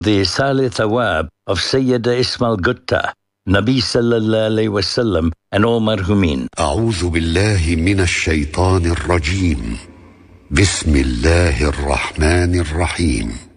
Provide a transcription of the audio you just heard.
the Salih Thawab of Sayyida Ismail Gutta, Nabi Sallallahu Alaihi Wasallam, and all marhumin. أعوذ بالله من الشيطان الرجيم. بسم الله الرحمن الرحيم.